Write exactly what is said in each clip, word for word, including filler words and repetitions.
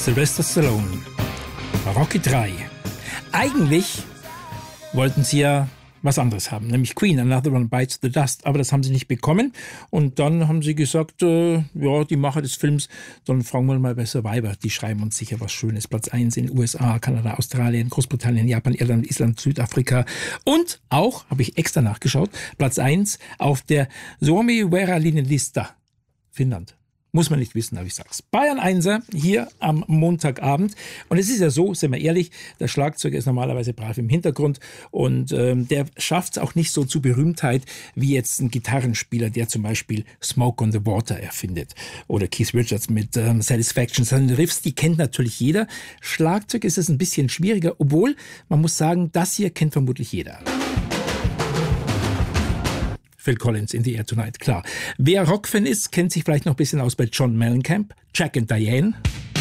Sylvester Stallone. Rocky drei. Eigentlich wollten sie ja was anderes haben, nämlich Queen, Another One Bites the Dust, aber das haben sie nicht bekommen und dann haben sie gesagt, äh, ja, die Macher des Films, dann fragen wir mal bei Survivor, die schreiben uns sicher was Schönes. Platz eins in U S A, Kanada, Australien, Großbritannien, Japan, Irland, Island, Südafrika und auch, habe ich extra nachgeschaut, Platz eins auf der Suomi Vieralinenlista, Finnland. Muss man nicht wissen, aber ich sag's. Bayern Einser hier am Montagabend. Und es ist ja so, sind wir ehrlich, der Schlagzeuger ist normalerweise brav im Hintergrund und ähm, der schafft es auch nicht so zu Berühmtheit wie jetzt ein Gitarrenspieler, der zum Beispiel Smoke on the Water erfindet. Oder Keith Richards mit ähm, Satisfaction. Seine Riffs, die kennt natürlich jeder. Schlagzeug ist es ein bisschen schwieriger, obwohl man muss sagen, das hier kennt vermutlich jeder. Phil Collins, In the Air Tonight, klar. Wer Rockfan ist, kennt sich vielleicht noch ein bisschen aus bei John Mellencamp, Jack and Diane.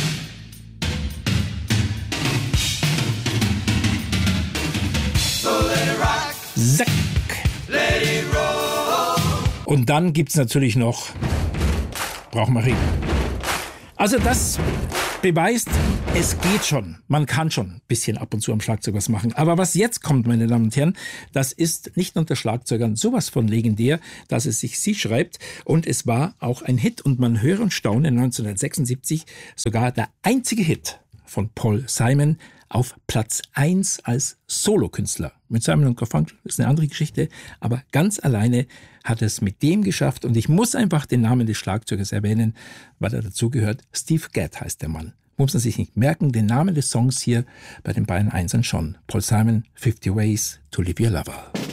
So let it rock. Zack. Let it roll. Und dann gibt's natürlich noch Braucht man reden. Also das beweist, es geht schon. Man kann schon ein bisschen ab und zu am Schlagzeug was machen. Aber was jetzt kommt, meine Damen und Herren, das ist nicht unter Schlagzeugern sowas von legendär, dass es sich sie schreibt. Und es war auch ein Hit. Und man höre und staune, neunzehnhundertsechsundsiebzig sogar der einzige Hit von Paul Simon auf Platz eins als Solokünstler. Mit Simon und Garfunkel ist eine andere Geschichte, aber ganz alleine hat er es mit dem geschafft. Und ich muss einfach den Namen des Schlagzeugers erwähnen, weil er dazugehört. Steve Gadd heißt der Mann. Muss man sich nicht merken, den Namen des Songs hier bei den Bayern Einsern schon. Paul Simon, fifty Ways to Leave Your Lover.